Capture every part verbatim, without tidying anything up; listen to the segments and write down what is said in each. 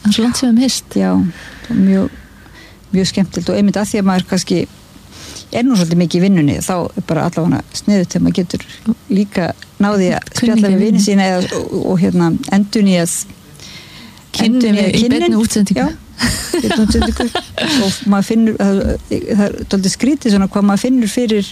Það er svo langt sem við mist. Já, mjög, mjög skemmtilegt og einmitt að því að maður kannski er nú svolítið mikið í vinnunni, þá er bara allavega sniðut þegar maður getur líka náði að spjalla við vini sína eða, og, og hérna endun í að kynni í beinni útsendingu. Já, beinni útsendingu og maður finnur, það, það er dálítið skrítið svona hvað maður finnur fyrir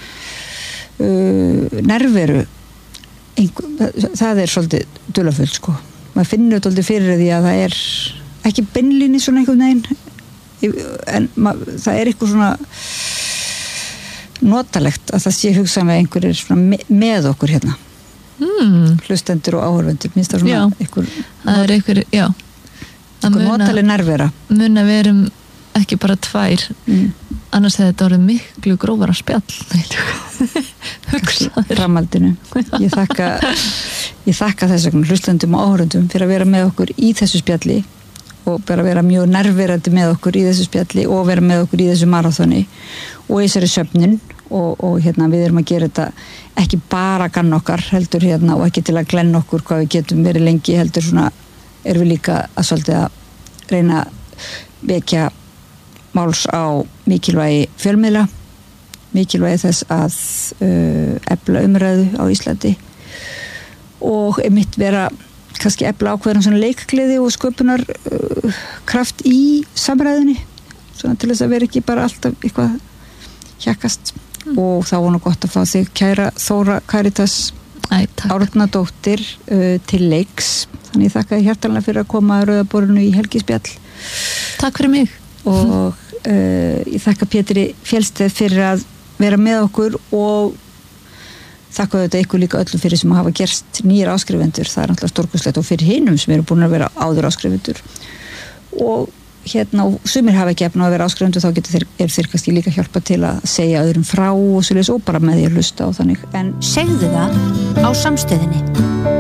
uh, nærveru einhver, það er svolítið dularfullt sko, maður finnur dálítið fyrir því að það er ekki beinlínis svona einhvern veginn en maður, það er eitthvað svona notalegt að það sé hugsað með einhverjir svona með okkur hérna mm. hlustendur og áhorfendur minnst það svona einhver það er einhver, já einhver notaleg nærvera mun að við erum ekki bara tvær mm. annars hefði þetta orðið miklu grófara spjall hugsaður framhaldinu ég þakka, ég þakka þess vegna hlustendum og áhorfendum fyrir að vera með okkur í þessu spjalli og bara vera mjög nærverandi með okkur í þessu spjalli og vera með okkur í þessu marathoni og í þessari söfnun og, og hérna við erum að gera þetta ekki bara gann okkar heldur hérna og ekki til að glenna okkur hvað við getum verið lengi heldur svona erum við líka að svolítið að reyna að vekja máls á mikilvægi fjölmiðla mikilvægi þess að uh, efla umræðu á Íslandi og einmitt vera kannski efla ákveðan svona leikgleði og sköpunar uh, kraft í samræðunni svona til þess að vera ekki bara alltaf eitthvað hjakkast mm. og þá var nú gott að fá þig kæra Þóra Karítas Árnadóttir uh, til leiks þannig ég þakka þér hjartanlega fyrir að koma að Rauða borðinu í helgispjall. Takk fyrir mig og uh, ég þakka Pétri Fjellsteð fyrir að vera með okkur og þakka þetta ykkur líka öllum fyrir sem hafa gerst nýjar áskrifendur, það er náttúrulega stórkostlegt og fyrir hinum sem eru búin að vera áður áskrifendur og hérna og sumir hafa ekki efna að vera áskrifendur þá getur þeir, er þeir kannski líka hjálpa til að segja öðrum frá og svoleiðis og bara með því að hlusta og þannig en segðu það á Samstöðinni.